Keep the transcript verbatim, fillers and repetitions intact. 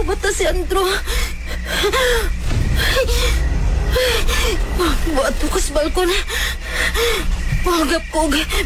Kabata si Andro. Buat ko sa balkon. Magap ko.